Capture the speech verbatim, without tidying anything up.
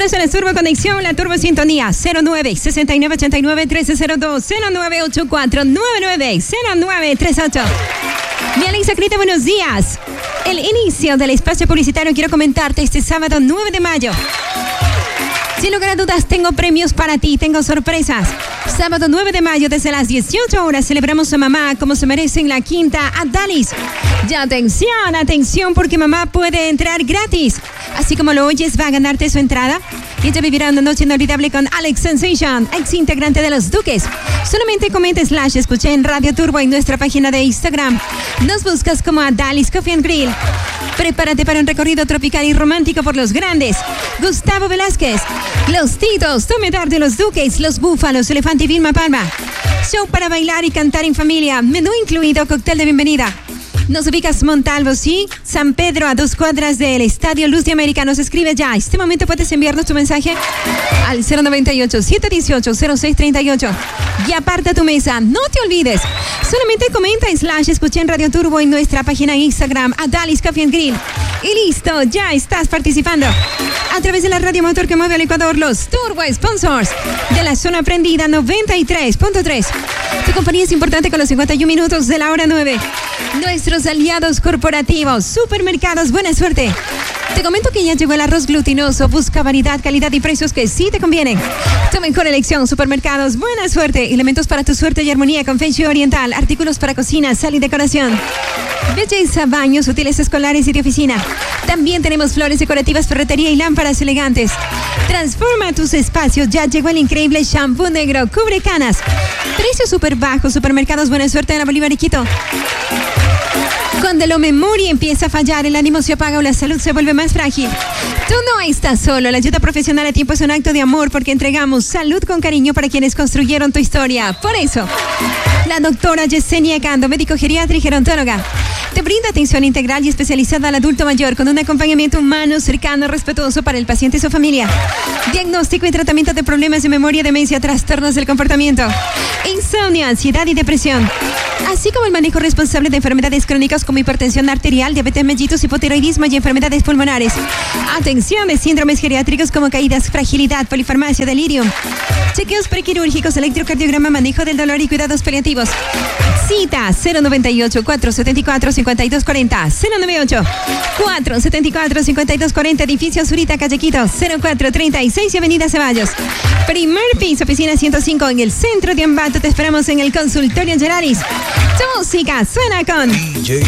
Eso es Turbo Conexión, la Turbo Sintonía. cero nueve sesenta y nueve ochenta y nueve trece cero dos, cero nueve ocho cuatro nueve nueve cero nueve tres ocho. Mi Alexa Crita, buenos días. El inicio del espacio publicitario quiero comentarte este sábado nueve de mayo. Sin lugar a dudas, tengo premios para ti, tengo sorpresas. Sábado nueve de mayo, desde las dieciocho horas, celebramos a mamá como se merece en la Quinta Adalis. Ya atención, atención, porque mamá puede entrar gratis. Así como lo oyes, va a ganarte su entrada. Y ella vivirá una noche inolvidable con Alex Sensation, ex integrante de Los Duques. Solamente comenta slash escuché en Radio Turbo en nuestra página de Instagram. Nos buscas como Adalis Coffee and Grill. Prepárate para un recorrido tropical y romántico por los grandes. Gustavo Velázquez, Los Titos, Tome Tarde, Los Duques, Los Búfalos, Elefante y Vilma Palma. Show para bailar y cantar en familia. Menú incluido, cóctel de bienvenida. Nos ubicas Montalvo, sí, San Pedro, a dos cuadras del Estadio Luz de América. Nos escribe ya. Este momento puedes enviarnos tu mensaje al cero noventa y ocho, setecientos dieciocho, cero seis treinta y ocho. Y aparta tu mesa. No te olvides. Solamente comenta slash escuché en Radio Turbo en nuestra página de Instagram, Adalis Coffee and Grill. Y listo, ya estás participando. A través de la radio motor que mueve al Ecuador, los Turbo Sponsors de la zona prendida noventa y tres punto tres. Tu compañía es importante con los cincuenta y un minutos de la hora nueve. Nuestros aliados corporativos, supermercados, buena suerte. Te comento que ya llegó el arroz glutinoso. Busca variedad, calidad y precios que sí te convienen. Tu mejor elección, supermercados, buena suerte. Elementos para tu suerte y armonía con Feng Shui Oriental. Artículos para cocina, sal y decoración. Belleza, baños, útiles escolares y de oficina. También tenemos flores decorativas, ferretería y lámparas elegantes. Transforma tus espacios. Ya llegó el increíble shampoo negro. Cubre canas. Precios súper bajos. Supermercados, buena suerte en la Bolívar y Quito. Cuando la memoria empieza a fallar, el ánimo se apaga o la salud se vuelve más frágil. Tú no estás solo. La ayuda profesional a tiempo es un acto de amor porque entregamos salud con cariño para quienes construyeron tu historia. Por eso, la doctora Yesenia Cando, médico geriatra y gerontóloga, te brinda atención integral y especializada al adulto mayor con un acompañamiento humano, cercano, respetuoso para el paciente y su familia. Diagnóstico y tratamiento de problemas de memoria, demencia, trastornos del comportamiento, insomnio, ansiedad y depresión. Así como el manejo responsable de enfermedades crónicas como hipertensión arterial, diabetes mellitus, hipotiroidismo y enfermedades pulmonares. Atención de síndromes geriátricos como caídas, fragilidad, polifarmacia, delirium. Chequeos prequirúrgicos, electrocardiograma, manejo del dolor y cuidados paliativos. Cita cero noventa y ocho, cuatrocientos setenta y cuatro, cincuenta y dos cuarenta, cero noventa y ocho, cuatrocientos setenta y cuatro, cincuenta y dos cuarenta, edificio Zurita, calle Quito, cero cuatro treinta y seis y avenida Ceballos. Primer piso, oficina ciento cinco en el centro de Ambato. Te esperamos en el consultorio Geralis. Tu música suena con D J